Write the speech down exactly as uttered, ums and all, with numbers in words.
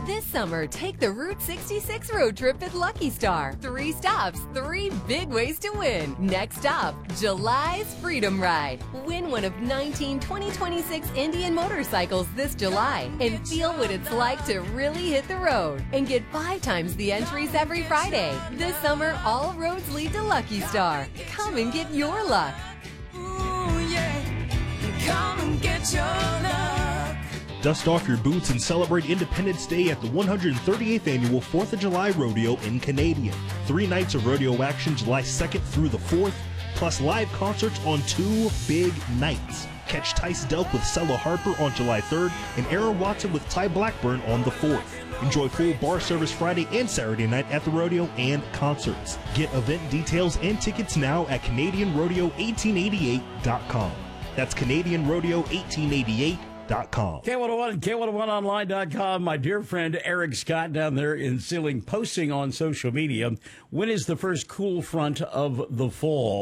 This summer, take the Route sixty-six road trip at Lucky Star. Three stops, three big ways to win. Next up, July's Freedom Ride. Win one of nineteen twenty twenty-six Indian motorcycles this July and feel what it's like to really hit the road. And get five times the entries every Friday. This summer, all roads lead to Lucky Star. Come and get your luck. Ooh, yeah. Come and get your luck. Dust off your boots and celebrate Independence Day at the one hundred thirty-eighth Annual fourth of July Rodeo in Canadian. Three nights of rodeo action July second through the fourth, plus live concerts on two big nights. Catch Tice Delk with Sella Harper on July third and Aaron Watson with Ty Blackburn on the fourth. Enjoy full bar service Friday and Saturday night at the rodeo and concerts. Get event details and tickets now at Canadian Rodeo eighteen eighty-eight dot com. That's Canadian Rodeo eighteen eighty-eight dot com. K one oh one, K one oh one online dot com. My dear friend Eric Scott down there in Sealing posting on social media. When is the first cool front of the fall?